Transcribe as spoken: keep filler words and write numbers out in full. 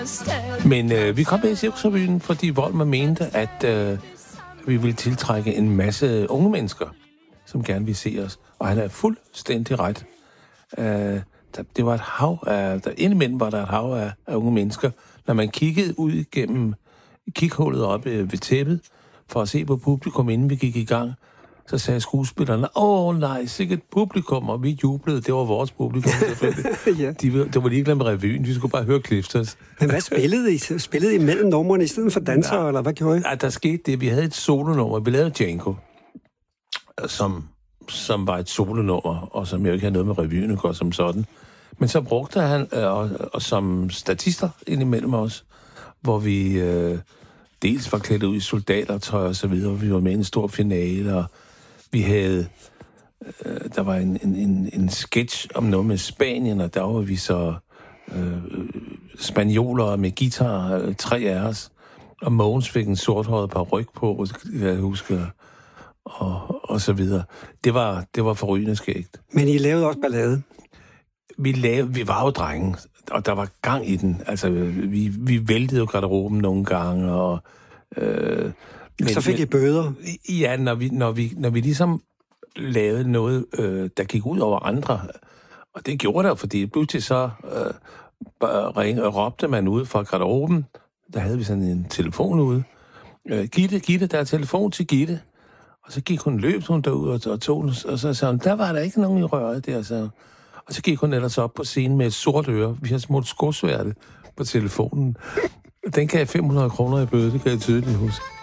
Men øh, vi kom med i Cirkusrevyen, fordi Volmer mente, at øh, vi ville tiltrække en masse unge mennesker, som gerne vil se os. Og han er fuldstændig ret. Øh, der, det var et hav af... Der, indimellem var der et hav af, af unge mennesker. Når man kiggede ud gennem kighullet op øh, ved tæppet, for at se på publikum, inden vi gik i gang, så sagde skuespillerne, åh nej, sikkert publikum, og vi jublede. Det var vores publikum, selvfølgelig. ja. De, det var ligeglade med revyen, vi skulle bare høre Clifters. Men hvad spillede I? Spillede I mellem numrene i stedet for dansere, ja, eller hvad gjorde I? Ja, der skete det. Vi havde et solonummer. Vi lavede Django, som, som var et solonummer, og som jo ikke havde noget med revyen at gøre som sådan. Men så brugte han, øh, og, og som statister indimellem os, hvor vi øh, dels var klædt ud i soldatertøj og så videre, vi var med i en stor finale, og vi havde, øh, der var en, en, en, en sketch om noget med Spanien, og der var vi så øh, spanioler med guitar, øh, tre af os, og Mogens fik en sorthåret paryk på, jeg husker, og, og så videre. Det var, det var forrygende skægt. Men I lavede også ballade? Vi, lavede, vi var jo drenge, og der var gang i den. Altså, vi, vi væltede jo garderoben nogle gange, og... Øh, men, så fik I bøder? Ja, når vi, når vi, når vi ligesom lavede noget, øh, der gik ud over andre, og det gjorde der, fordi pludselig så øh, ring, råbte man ud fra garderoben, der havde vi sådan en telefon ude. Øh, Gitte, Gitte, der er telefon til Gitte. Og så gik hun løb hun derud og, og tog den, og så sagde hun, der var der ikke nogen i røret der, så... Og så gik hun ellers op på scenen med et sort øre. Vi har smurt skosværte på telefonen. Den gav fem hundrede kroner i bøde, det kan jeg tydeligt huske.